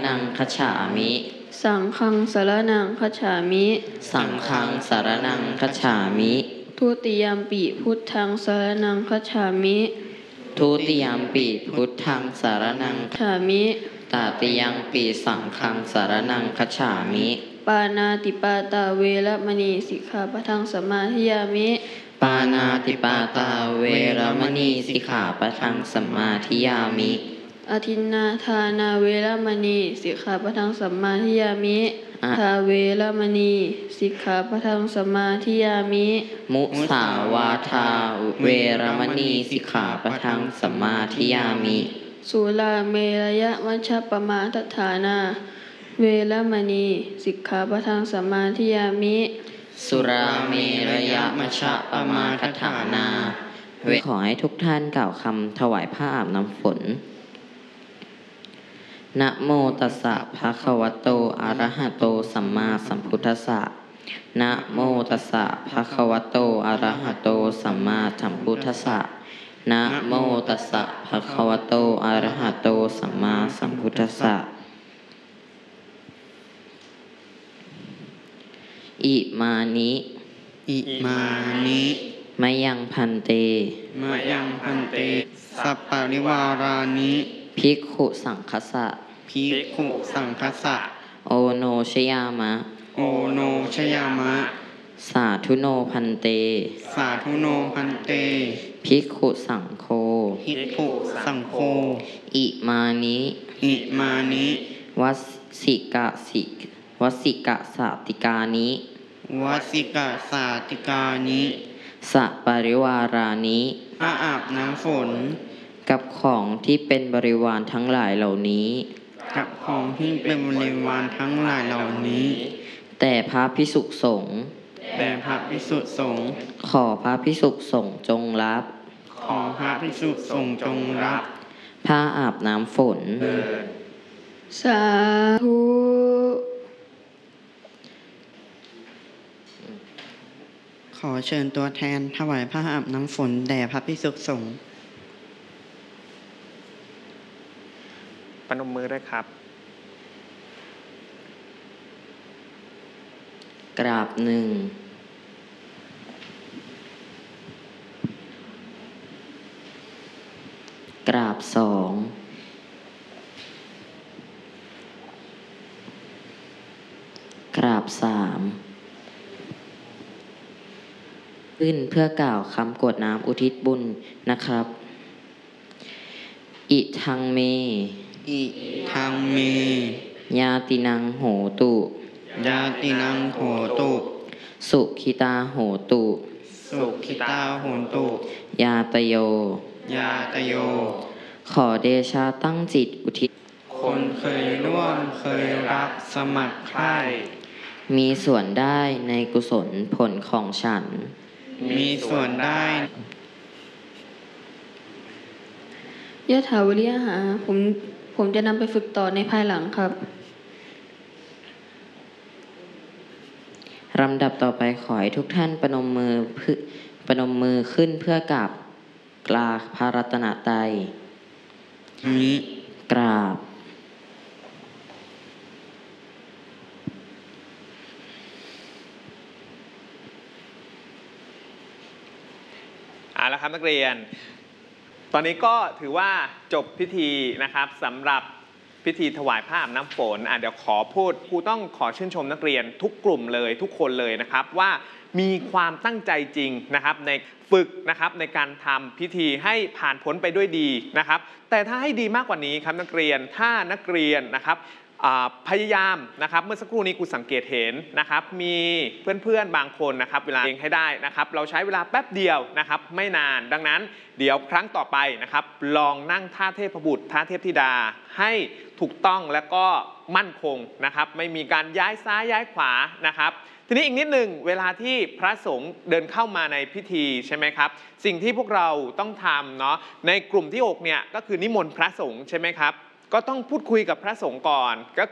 นังคัจฉามิสังฆังสรณังคัจฉามิสังฆังสรณังคัจฉามิทุติยัมปิพุทธังสรณังคัจฉามิทุติยัมปิพุทธังสรณังคัจฉามิตติยัมปิสังฆังสรณังคัจฉามิปานาติปาตาเวรมณีสิกขาปะทังสมาธิยามิปานาติปาตาเวรมณีสิกขาปะทังสมาธิยามิอทินนาทานาเวรมณีสิกขาปะทังสมาธิยามิทาเวรมณีสิกขาปะทังสมาธิยามิมุสาวาทาเวรมณีสิกขาปะทังสมาธิยามิสุราเมรยมัชฌัปปมาทฐานาเวรมณีสิกขาปะทังสมาธิยามิสุราเมรยมัชฌัปปมาทฐานาขอให้ทุกท่านกล่าวคำถวายผ้าอาบน้ำฝนนะโมตัสสะภะคะวะโตอะระหะโตสัมมาสัมพุทธัสสะนะโมตัสสะภะคะวะโตอะระหะโตสัมมาสัมพุทธัสสะนะโมตัสสะภะคะวะโตอะระหะโตสัมมาสัมพุทธัสสะอิมานิมะยังพันเตสัพปริวารานิภิกขุสังคัสสะโอโนชยามะสาธุโนพันเตภิกขุสังโฆอิมานิวัสสิกะสาติกานิสัปริวารานิผ้าอาบน้ำฝนกับของที่เป็นบริวารทั้งหลายเหล่านี้แต่พระภิกษุสงฆ์ขอพระภิกษุสงฆ์จงรับผ้าอาบน้ำฝนสาธุขอเชิญตัวแทนถวายผ้าอาบน้ำฝนแด่พระภิกษุสงฆ์ปนมมือด้วยครับกราบหนึ่งกราบสองกราบสามขึ้นเพื่อกล่าวคำกรวดน้ำอุทิศบุญนะครับอิทังเมญาตินังโหตุสุขิตาโหตุญาตโยขอเดชะตั้งจิตอุทิศคนเคยร่วมเคยรักสมัครใคร่มีส่วนได้ในกุศลผลของฉันมีส่วนได้ยะถาวริยหาผมจะนำไปฝึกต่อในภายหลังครับลำดับต่อไปขอให้ทุกท่านประนมมือขึ้นเพื่อกราบพระรัตนตรัยกราบแล้วครับนักเรียนตอนนี้ก็ถือว่าจบพิธีนะครับสำหรับพิธีถวายผ้าอาบน้ำฝนเดี๋ยวครูต้องขอชื่นชมนักเรียนทุกกลุ่มเลยทุกคนเลยนะครับว่ามีความตั้งใจจริงนะครับในฝึกนะครับในการทำพิธีให้ผ่านพ้นไปด้วยดีนะครับแต่ถ้าให้ดีมากกว่านี้ครับนักเรียนถ้านักเรียนนะครับพยายามนะครับเมื่อสักครู่นี้ครูสังเกตเห็นนะครับมีเพื่อนๆบางคนนะครับเวลาเองให้ได้นะครับเราใช้เวลาแป๊บเดียวนะครับไม่นานดังนั้นเดี๋ยวครั้งต่อไปนะครับลองนั่งท่าเทพบุตรท่าเทพธิดาให้ถูกต้องและก็มั่นคงนะครับไม่มีการย้ายซ้ายย้ายขวานะครับทีนี้อีกนิดหนึ่งเวลาที่พระสงฆ์เดินเข้ามาในพิธีใช่ไหมครับสิ่งที่พวกเราต้องทำเนาะในกลุ่มที่6เนี่ยก็คือนิมนต์พระสงฆ์ใช่ไหมครับก็ต้องพูดคุยกับพระสงฆ์ก่อนก็